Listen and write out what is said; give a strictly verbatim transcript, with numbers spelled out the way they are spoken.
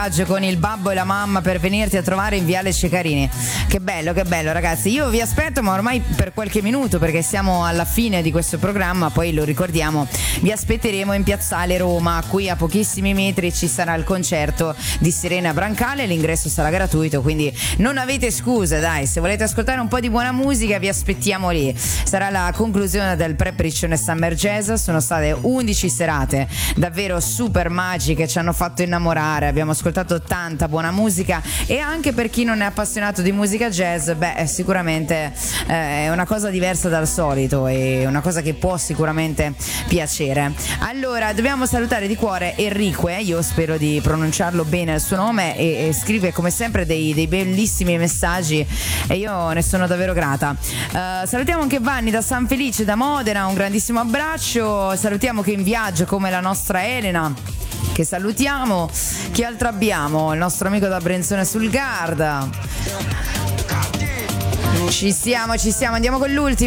viaggio con il babbo e la mamma per venirti a trovare in Viale Cecarini. Che bello, che bello ragazzi. Io vi aspetto, ma ormai per qualche minuto, perché siamo alla fine di questo programma. Poi lo ricordiamo, vi aspetteremo in Piazzale Roma. Qui a pochissimi metri ci sarà il concerto di Serena Brancale. L'ingresso sarà gratuito, quindi non avete scuse, dai. Se volete ascoltare un po' di buona musica, vi aspettiamo lì. Sarà la conclusione del Prepariccione Summer Jazz. Sono state undici serate davvero super magiche, ci hanno fatto innamorare, abbiamo ascoltato tanta buona musica, e anche per chi non è appassionato di musica jazz, beh, sicuramente eh, è una cosa diversa dal solito, è una cosa che può sicuramente piacere. Allora, dobbiamo salutare di cuore Enrique, io spero di pronunciarlo bene il suo nome, e, e scrive come sempre dei, dei bellissimi messaggi, e io ne sono davvero grata. Uh, salutiamo anche Vanni da San Felice, da Modena, un grandissimo abbraccio. Salutiamo che è in viaggio come la nostra Elena, che salutiamo. Chi altro abbiamo? Il nostro amico da Brenzone sul Garda. Ci siamo, ci siamo, andiamo con l'ultimo.